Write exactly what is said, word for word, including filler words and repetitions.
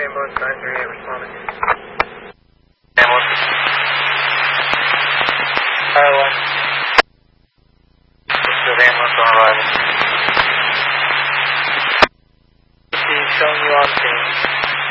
ambulance nine three eight responding. Ambulance. Fire one. Good ambulance on arrival. He's showing you on scene.